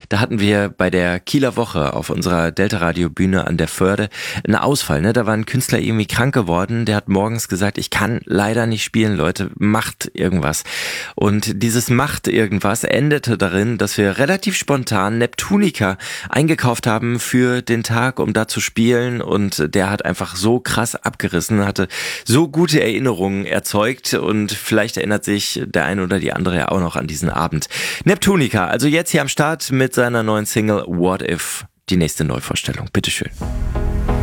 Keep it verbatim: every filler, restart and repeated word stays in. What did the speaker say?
Da hatten wir bei der Kieler Woche auf unserer Delta-Radio-Bühne an der Förde einen Ausfall. Ne? Da war ein Künstler irgendwie krank geworden. Der hat morgens gesagt, ich kann leider nicht spielen, Leute, macht irgendwas. Und dieses macht irgendwas endete darin, dass wir relativ spontan Neptunica eingekauft haben für den Tag, um da zu spielen. Und der hat einfach so krass abgerissen, hatte so gute Erinnerungen erzeugt. Und vielleicht erinnert sich der eine oder die andere ja auch noch an diesen Abend. Neptunica, also jetzt hier am Start mit seiner neuen Single What If, die nächste Neuvorstellung. Bitteschön.